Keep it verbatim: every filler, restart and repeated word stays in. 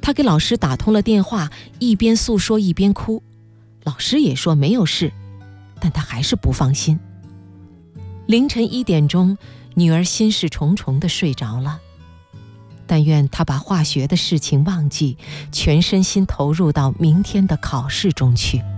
她给老师打通了电话，一边诉说一边哭。老师也说没有事，但她还是不放心。凌晨一点钟，女儿心事重重地睡着了。但愿她把化学的事情忘记，全身心投入到明天的考试中去。